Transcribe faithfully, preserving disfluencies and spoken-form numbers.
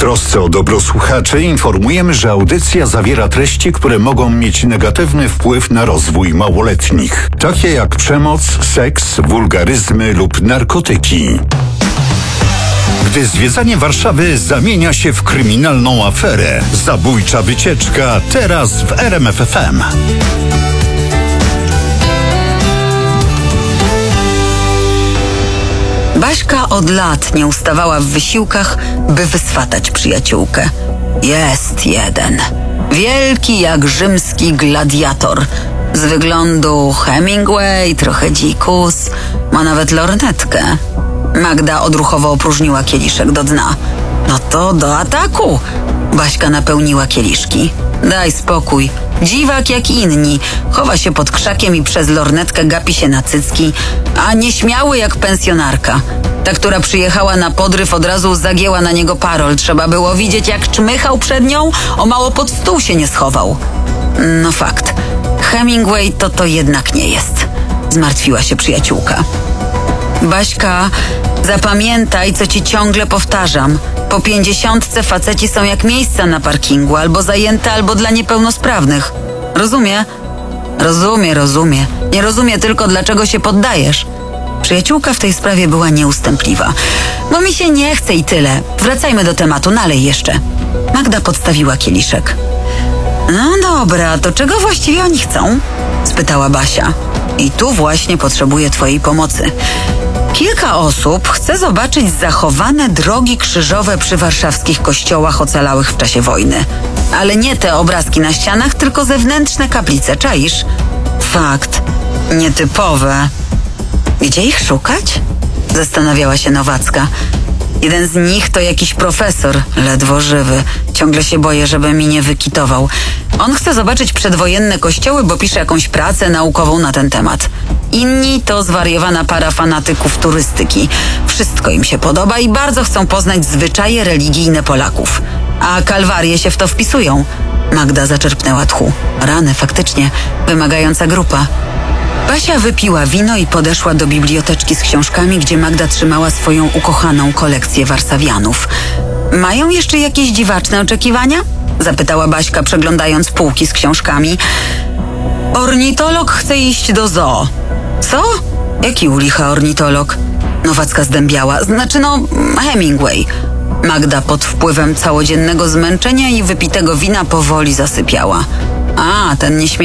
trosce o dobro słuchaczy informujemy, że audycja zawiera treści, które mogą mieć negatywny wpływ na rozwój małoletnich, takie jak przemoc, seks, wulgaryzmy lub narkotyki. Gdy zwiedzanie Warszawy zamienia się w kryminalną aferę, zabójcza wycieczka teraz w R M F F M. Baśka od lat nie ustawała w wysiłkach, by wyswatać przyjaciółkę. Jest jeden. Wielki jak rzymski gladiator. Z wyglądu Hemingway, trochę dzikus, ma nawet lornetkę. Magda odruchowo opróżniła kieliszek do dna. No to do ataku! Baśka napełniła kieliszki. Daj spokój. Dziwak jak inni. Chowa się pod krzakiem i przez lornetkę gapi się na cycki, a nieśmiały jak pensjonarka. Ta, która przyjechała na podryw, od razu zagięła na niego parol. Trzeba było widzieć, jak czmychał przed nią, o mało pod stół się nie schował. No fakt. Hemingway to to jednak nie jest. Zmartwiła się przyjaciółka. Baśka, zapamiętaj, co ci ciągle powtarzam. Po pięćdziesiątce faceci są jak miejsca na parkingu, albo zajęte, albo dla niepełnosprawnych. Rozumie? Rozumie, rozumie. Nie rozumie tylko, dlaczego się poddajesz. Przyjaciółka w tej sprawie była nieustępliwa. Bo mi się nie chce i tyle. Wracajmy do tematu, nalej jeszcze. Magda podstawiła kieliszek. No dobra, to czego właściwie oni chcą? Spytała Basia. I tu właśnie potrzebuję twojej pomocy. Kilka osób chce zobaczyć zachowane drogi krzyżowe przy warszawskich kościołach ocalałych w czasie wojny. Ale nie te obrazki na ścianach, tylko zewnętrzne kaplice, czaisz? Fakt. Nietypowe. Gdzie ich szukać? Zastanawiała się Nowacka. Jeden z nich to jakiś profesor, ledwo żywy. Ciągle się boję, żeby mi nie wykitował. On chce zobaczyć przedwojenne kościoły, bo pisze jakąś pracę naukową na ten temat. Inni to zwariowana para fanatyków turystyki. Wszystko im się podoba i bardzo chcą poznać zwyczaje religijne Polaków. A kalwarie się w to wpisują. Magda zaczerpnęła tchu. Rany, faktycznie. Wymagająca grupa. Basia wypiła wino i podeszła do biblioteczki z książkami, gdzie Magda trzymała swoją ukochaną kolekcję Warszawianów. Mają jeszcze jakieś dziwaczne oczekiwania? Zapytała Baśka, przeglądając półki z książkami. Ornitolog chce iść do zoo. Co? Jaki u licha ornitolog? Nowacka zdębiała. Znaczy no, Hemingway. Magda pod wpływem całodziennego zmęczenia i wypitego wina powoli zasypiała. A, ten nieśmiały